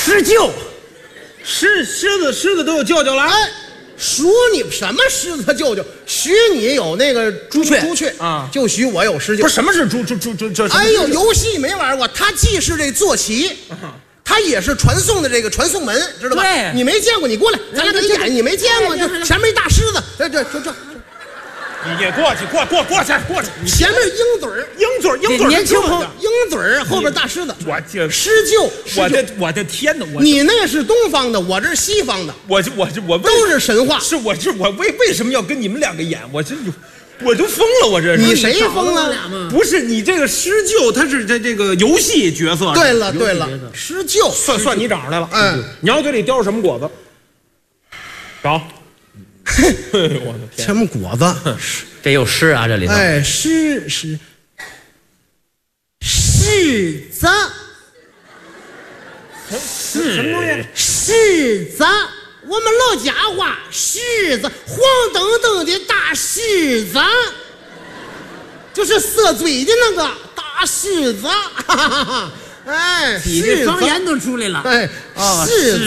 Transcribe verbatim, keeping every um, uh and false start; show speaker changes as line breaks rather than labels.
狮鹫，狮狮子狮子都有舅舅了。
哎，属你什么狮子舅舅？许你有那个朱雀，朱雀
啊，
就许我有狮鹫。
不是，什么是朱朱朱朱这？
哎呦，游戏没玩过，它既是这坐骑。它也是传送的这个传送门，知道吧？
对，
你没见过，你过来，咱俩给你演，你没见过，就前面一大狮子，这这这这，
你也过去，过过过去，过去。
前面鹰嘴儿，
鹰嘴儿，鹰嘴儿，
年轻朋友，鹰嘴儿后边大狮子，
我这
狮鹫，
我的我的天哪！我
你那是东方的，我这是西方的，
我就我就我
都是神话。
是我是我为为什么要跟你们两个演？我这我都疯了，我这是
你谁疯了？
不是你这个狮鹫，他是这这个游戏角色。
对了对了，狮鹫
算算你找着来了。
嗯，
鸟嘴里叼着什么果子？找。我的天！
什么果子？
这有诗啊，这里头。
哎，狮狮柿子，
是什么东西？
柿子。我们老家话，柿子，黄澄澄的大柿子，就是色嘴的那个大柿子，哈哈哈！哎，
你这方言都出来了。
哎，柿子。